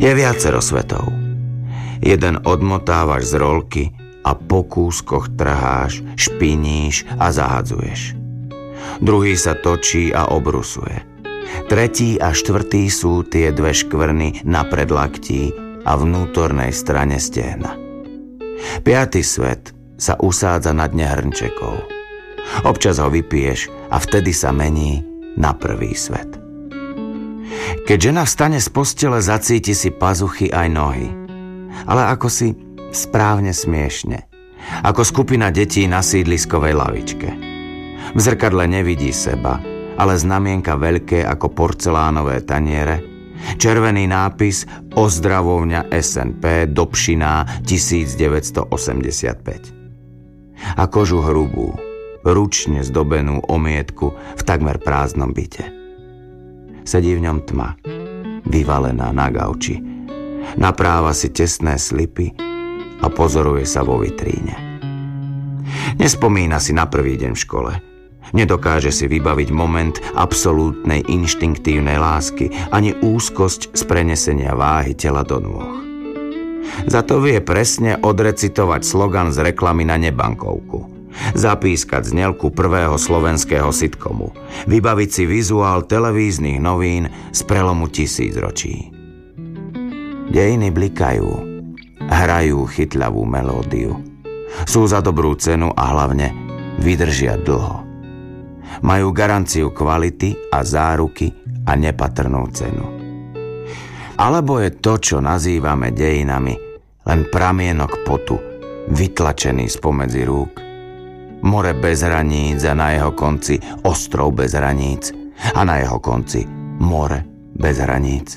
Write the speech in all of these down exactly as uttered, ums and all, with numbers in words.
Je viacero svetov. Jeden odmotávaš z rolky a po kúskoch trháš, špiníš a zahadzuješ. Druhý sa točí a obrusuje. Tretí a štvrtý sú tie dve škvrny na predlaktí a vnútornej strane stehna. Piatý svet sa usádza na dne hrnčekov. Občas ho vypiješ a vtedy sa mení na prvý svet. Keď žena vstane z postele, zacíti si pazuchy aj nohy. Ale ako si správne smiešne. Ako skupina detí na sídliskovej lavičke. V zrkadle nevidí seba, ale znamienka veľké ako porcelánové taniere, červený nápis Ozdravovňa es en pé Dobšiná devätnásťstoosemdesiatpäť. A kožu hrubú, ručne zdobenú omietku v takmer prázdnom byte. Sedí v ňom tma, vyvalená na gauči. Napráva si tesné slipy a pozoruje sa vo vitríne. Nespomína si na prvý deň v škole. Nedokáže si vybaviť moment absolútnej inštinktívnej lásky ani úzkosť z prenesenia váhy tela do nôh. Za to vie presne odrecitovať slogan z reklamy na nebankovku. Zapískať znelku prvého slovenského sitcomu. Vybaviť si vizuál televíznych novín z prelomu tisícročí. Dejiny blikajú, hrajú chytľavú melódiu. Sú za dobrú cenu a hlavne vydržia dlho. Majú garanciu kvality a záruky a nepatrnú cenu. Alebo je to, čo nazývame dejinami, len pramienok potu, vytlačený spomedzi rúk. More bez hraníc a na jeho konci ostrov bez hraníc a na jeho konci more bez hraníc.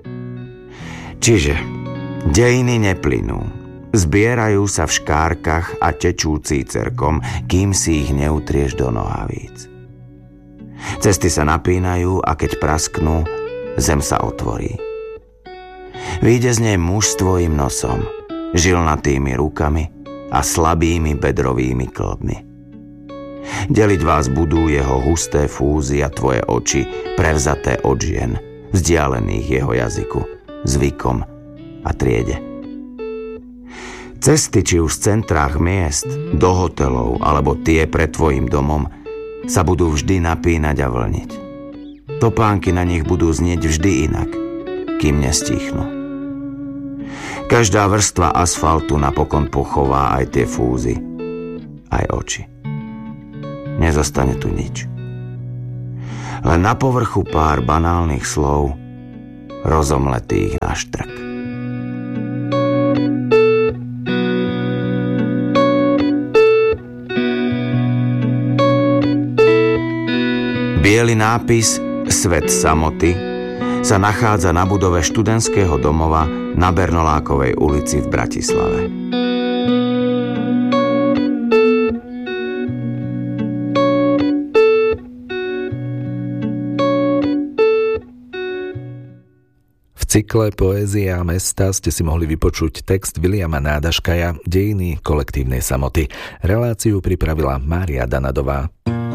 Čiže dejiny neplynú. Zbierajú sa v škárkach a tečú cícerkom, kým si ich neutrieš do nohavíc. Cesty sa napínajú a keď prasknú, zem sa otvorí. Vyjde z nej muž s tvojím nosom, žilnatými rukami a slabými bedrovými klbmi. Deliť vás budú jeho husté fúzy a tvoje oči prevzaté od žien, vzdialených jeho jazyku, zvykom a triede. Cesty, či už z centrách miest, do hotelov alebo tie pred tvojim domom, sa budú vždy napínať a vlniť. Topánky na nich budú znieť vždy inak, kým nestichnú. Každá vrstva asfaltu napokon pochová aj tie fúzy, aj oči. Nezostane tu nič. Len na povrchu pár banálnych slov, rozomletých na štrk. Biely nápis Svet samoty sa nachádza na budove študentského domova na Bernolákovej ulici v Bratislave. V cykle Poézia a mesta ste si mohli vypočuť text Viliama Nádaškaja Dejiny kolektívnej samoty. Reláciu pripravila Mária Danadová.